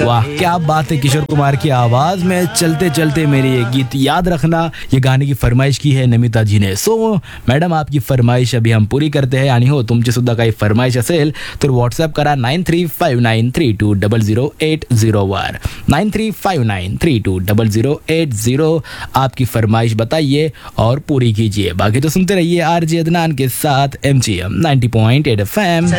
वाह क्या बात है, किशोर कुमार की आवाज में चलते चलते मेरी ये गीत याद रखना, ये गाने की फरमाइश की है नमिता जी ने। सो मॅडम आपकी फरमाइश अभी हम पूरी करते हैं। आणि हो तुमची सुद्धा काही फरमाइश असेल तर व्हॉट्सअप करा 9359320080 वर 9359320080। आपकी फरमाइश बताइए और पूरी कीजिए। बाकी तो सुनते रहिए आरजे अदनान के साथ MGM 90.8 FM।